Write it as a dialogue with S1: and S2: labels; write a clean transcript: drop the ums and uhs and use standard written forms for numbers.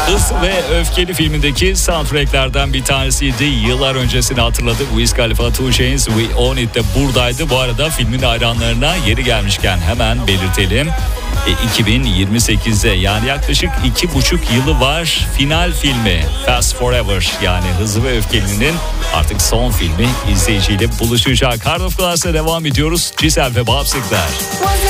S1: Hızlı ve Öfkeli filmindeki soundtracklerden bir tanesiydi. Yıllar öncesini hatırladık. Wiz Khalifa, Two Chainz, We Own It de buradaydı. Bu arada filmin hayranlarına yeri gelmişken hemen belirtelim. 2028'de yani yaklaşık 2,5 yılı var final filmi Fast Forever, yani Hızlı ve Öfkeli'nin artık son filmi izleyiciyle buluşacak. Hard of Glass'la devam ediyoruz. Cisel ve Babsikler.